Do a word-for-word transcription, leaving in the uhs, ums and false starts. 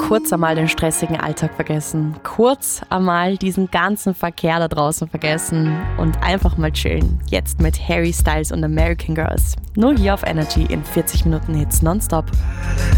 kurz einmal den stressigen Alltag vergessen, kurz einmal diesen ganzen Verkehr da draußen vergessen und einfach mal chillen. Jetzt mit Harry Styles und American Girls. Nur hier auf Energy in vierzig Minuten Hits nonstop.